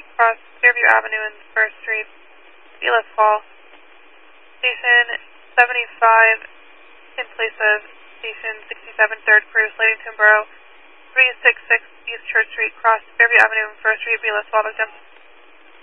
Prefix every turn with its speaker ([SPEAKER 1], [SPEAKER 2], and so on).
[SPEAKER 1] cross Fairview Avenue and 1st Street, Belis Fall. Station 75 in place of Station 67 3rd Crew, Slatington Borough, 366 East Church Street, cross Fairview Avenue and 1st Street, Belis Fall, victim.